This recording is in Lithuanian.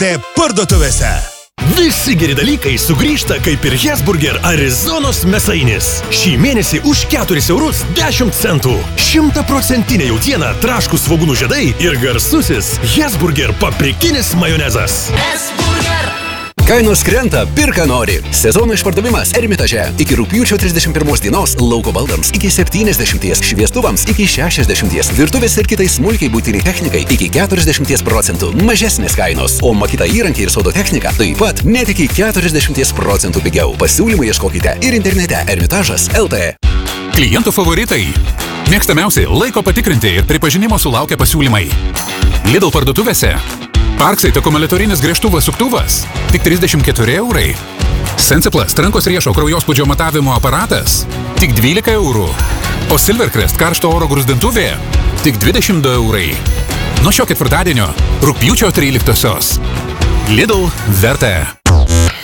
LT parduotuvėse. Visi geri dalykai sugrįžta kaip ir Hesburger Arizonos mėsainis. Šį mėnesį už 4 eurus 10 centų. 100% jautiena, traškūs svogūnų žiedai ir garsusis Hesburger paprikinis majonezas. Hesburger. Kainos krenta, pirka nori. Sezono išpardavimas Ermitaže. Iki rugpjūčio 31 dienos lauko baldams iki 70, šviestuvams iki 60, virtuvės ir kitai smulkiai buitiniai technikai iki 40% mažesnės kainos, o makyta įrankiai ir sodo technika taip pat net iki 40% pigiau. Pasiūlymą ieškokite ir internete Ermitažas LT. Klientų favoritai. Mėgstamiausi laiko patikrinti ir pripažinimo sulaukia pasiūlymai. Lidl parduotuvėse. Parksait akumuliatorinis gręžtuvas suktuvas tik 34 eurai. Sensiplas rankos riešo kraujospūdžio matavimo aparatas tik 12 eurų. O Silvercrest karšto oro gruzdintuvė tik 22 eurai. Nuo šio ketvirtadienio rugpjūčio 13-osios. Lidl verta.